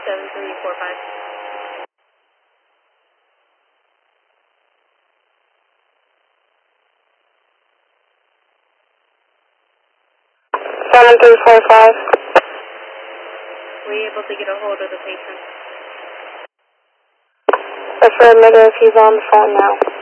7345. 7345. Were you able to get a hold of the patient? Affirmative, he's on the phone now.